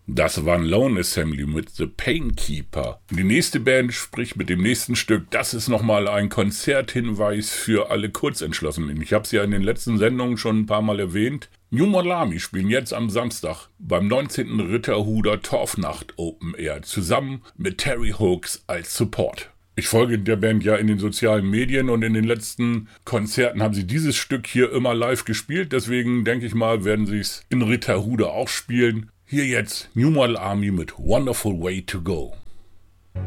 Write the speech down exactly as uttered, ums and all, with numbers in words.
Das war Lone Assembly mit The Painkeeper. Die nächste Band spricht mit dem nächsten Stück. Das ist nochmal ein Konzerthinweis für alle Kurzentschlossenen. Ich habe es ja in den letzten Sendungen schon ein paar Mal erwähnt. New Model Army spielen jetzt am Samstag beim neunzehnten Ritterhuder Torfnacht Open Air zusammen mit Terry Hooks als Support. Ich folge der Band ja in den sozialen Medien und in den letzten Konzerten haben sie dieses Stück hier immer live gespielt. Deswegen denke ich mal, werden sie es in Ritterhude auch spielen. Hier jetzt New Model Army mit Wonderful Way to Go.